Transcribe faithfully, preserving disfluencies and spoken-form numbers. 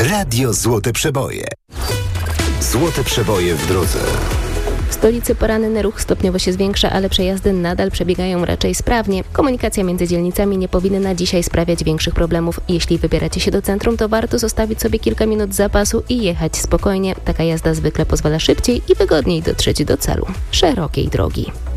Radio Złote Przeboje. Złote Przeboje w drodze. W stolicy poranny ruch stopniowo się zwiększa, ale przejazdy nadal przebiegają raczej sprawnie. Komunikacja między dzielnicami nie powinna dzisiaj sprawiać większych problemów. Jeśli wybieracie się do centrum, to warto zostawić sobie kilka minut zapasu i jechać spokojnie. Taka jazda zwykle pozwala szybciej i wygodniej dotrzeć do celu. Szerokiej drogi.